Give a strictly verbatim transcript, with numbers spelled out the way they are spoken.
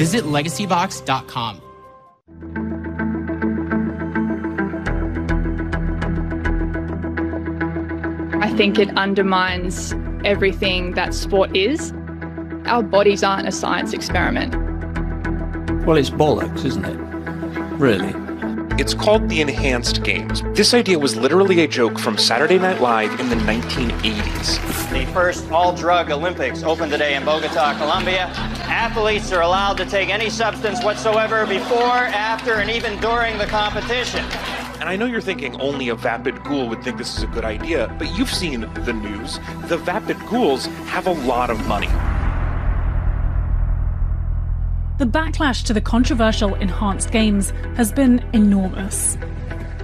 Visit legacy box dot com. I think it undermines everything that sport is. Our bodies aren't a science experiment. Well, it's bollocks, isn't it? Really. It's called the Enhanced Games. This idea was literally a joke from Saturday Night Live in the nineteen eighties. The first all-drug Olympics open today in Bogota, Colombia. Athletes are allowed to take any substance whatsoever before, after, and even during the competition. And I know you're thinking only a vapid ghoul would think this is a good idea, but you've seen the news. The vapid ghouls have a lot of money. The backlash to the controversial Enhanced Games has been enormous.